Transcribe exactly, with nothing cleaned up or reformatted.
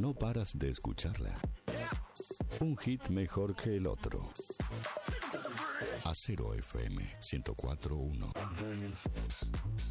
no paras de escucharla. Un hit mejor que el otro. Acero F M ciento cuatro punto uno.